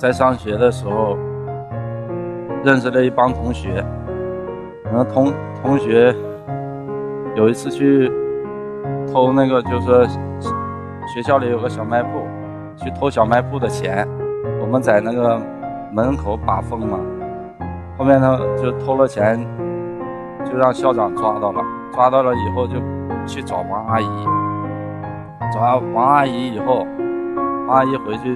在上学的时候认识了一帮同学，然后同学有一次去偷那个，就是学校里有个小卖部，去偷小卖部的钱，我们在那个门口把风嘛，后面呢就偷了钱，就让校长抓到了以后就去找王阿姨，找完王阿姨以后，王阿姨回去